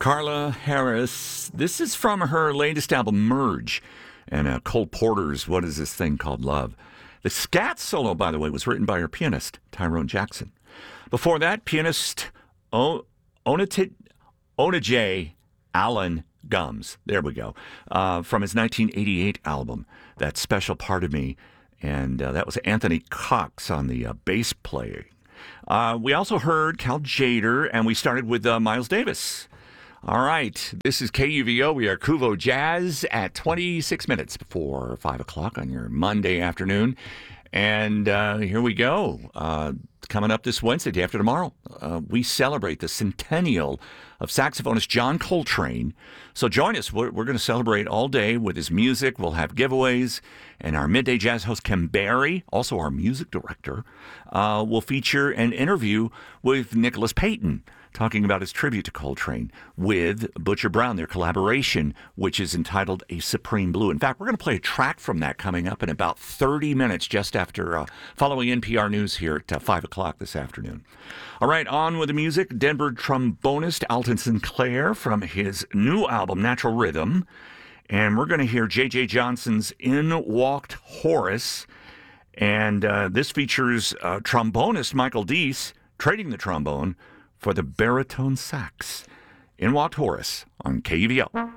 Carla Harris. This is from her latest album, Merge, and Cole Porter's What Is This Thing Called Love. The scat solo, by the way, was written by her pianist, Tyrone Jackson. Before that, pianist Onajay Allen Gums. There we go. From his 1988 album, That Special Part of Me. And that was Anthony Cox on the bass playing. We also heard Cal Tjader, and we started with Miles Davis. All right, this is KUVO. We are Kuvo Jazz at 26 minutes before 5 o'clock on your Monday afternoon. And here we go. Coming up this Wednesday, day after tomorrow, we celebrate the centennial of saxophonist John Coltrane. So join us. We're going to celebrate all day with his music. We'll have giveaways. And our Midday Jazz host, Kim Barry, also our music director, will feature an interview with Nicholas Payton, talking about his tribute to Coltrane with Butcher Brown, their collaboration, which is entitled A Supreme Blue. In fact, we're going to play a track from that coming up in about 30 minutes, just after following NPR News here at 5 o'clock this afternoon. All right, on with the music. Denver trombonist Alton Sinclair from his new album, Natural Rhythm. And we're going to hear J.J. Johnson's In Walked Horace. And this features trombonist Michael Deese trading the trombone for the baritone sax. In Walked Horace on KUVO.